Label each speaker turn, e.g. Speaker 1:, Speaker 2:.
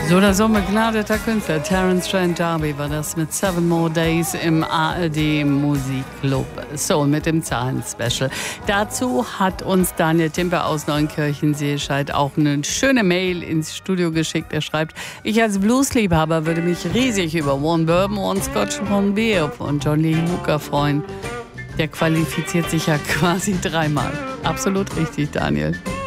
Speaker 1: So, da so ein begnadeter Künstler. Terence Trent D'Arby war das mit 7 More Days im ARD Musikclub Soul mit dem Zahlen-Special. Dazu hat uns Daniel Timper aus Neunkirchen-Seescheid auch eine schöne Mail ins Studio geschickt. Er schreibt, ich als Bluesliebhaber würde mich riesig über One Bourbon, One Scotch, One Beer von John Lee Hooker freuen. Der qualifiziert sich ja quasi 3-mal. Absolut richtig, Daniel.